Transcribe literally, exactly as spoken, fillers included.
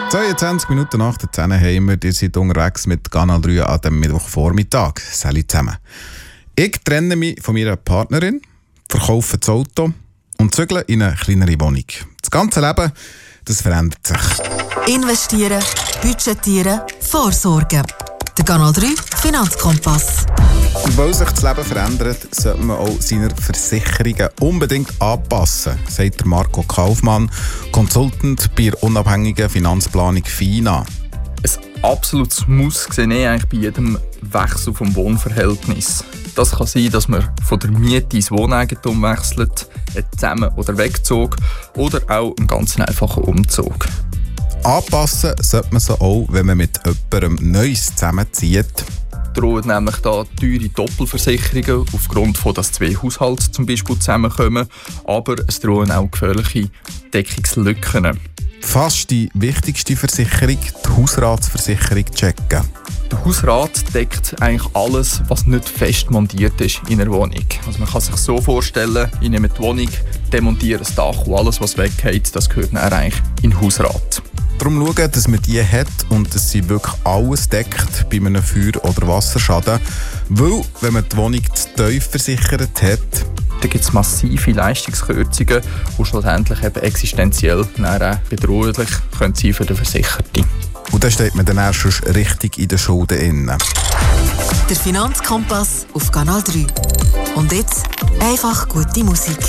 zweiundzwanzig Minuten nach der zehn haben wir, ihr seid unterwegs mit Kanal drei an dem Mittwochvormittag. Salut zusammen. Ich trenne mich von meiner Partnerin, verkaufe das Auto und zügle in eine kleinere Wohnung. Das ganze Leben, das verändert sich. Investieren, budgetieren, vorsorgen. Der Kanal drei Finanzkompass. Und weil sich das Leben verändert, sollte man auch seine Versicherungen unbedingt anpassen, sagt Marco Kaufmann, Consultant bei der unabhängigen Finanzplanung FINA. Ein absolutes Muss sehe ich eigentlich bei jedem Wechsel vom Wohnverhältnis. Das kann sein, dass man von der Miete ins Wohneigentum wechselt, einen Zusammen- oder Wegzug oder auch einen ganz einfachen Umzug. Anpassen sollte man sie auch, wenn man mit jemandem Neues zusammenzieht. Drohen nämlich da teure Doppelversicherungen aufgrund von, dass zwei Haushalte zum Beispiel zusammenkommen, aber es drohen auch gefährliche Deckungslücken. Fast die wichtigste Versicherung, die Hausratsversicherung, checken. Der Hausrat deckt eigentlich alles, was nicht fest montiert ist in einer Wohnung. Also man kann sich so vorstellen, ich nehme die Wohnung, demontiere das Dach und alles, was weggeht, das gehört dann eigentlich in den Hausrat. Darum schauen, dass man die hat und dass sie wirklich alles deckt bei einem Feuer- oder Wasserschaden. Weil, wenn man die Wohnung zu tief versichert hat, da gibt es massive Leistungskürzungen, die schlussendlich eben existenziell bedrohlich können sein für den Versicherten. Und dann steht man dann erst schon richtig in den Schulden inne. Der Finanzkompass auf Kanal drei. Und jetzt einfach gute Musik.